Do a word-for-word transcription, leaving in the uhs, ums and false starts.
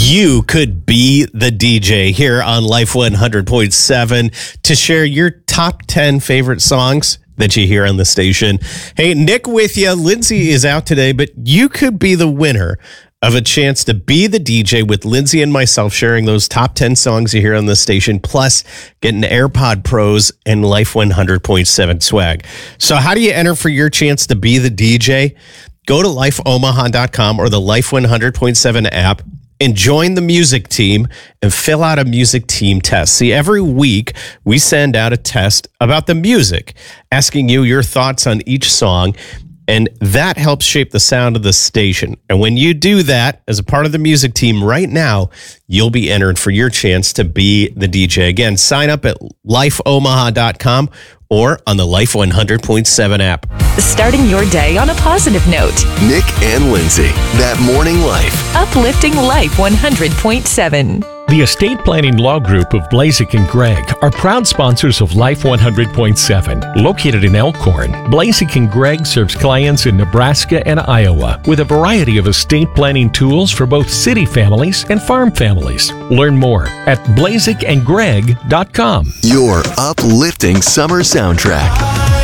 You could be the D J here on Life one hundred point seven to share your top ten favorite songs that you hear on the station. Hey, Nick with you. Lindsay is out today, but you could be the winner of a chance to be the D J with Lindsay and myself sharing those top ten songs you hear on the station, plus getting AirPod Pros and Life one hundred point seven swag. So how do you enter for your chance to be the D J? Go to life omaha dot com or the Life one hundred point seven app and join the music team and fill out a music team test. See, every week we send out a test about the music, asking you your thoughts on each song, and that helps shape the sound of the station. And when you do that as a part of the music team right now, you'll be entered for your chance to be the D J. Again, sign up at life omaha dot com or on the Life one hundred point seven app. Starting your day on a positive note. Nick and Lindsay, That Morning Life. Uplifting Life one hundred point seven. The Estate Planning Law Group of Blazik and Gregg are proud sponsors of Life one hundred point seven. Located in Elkhorn, Blazik and Gregg serves clients in Nebraska and Iowa with a variety of estate planning tools for both city families and farm families. Learn more at blazik and gregg dot com. Your uplifting summer soundtrack.